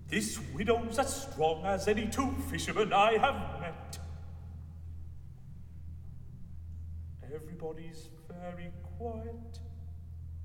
This widow's as strong as any two fishermen I have met. Everybody's very quiet.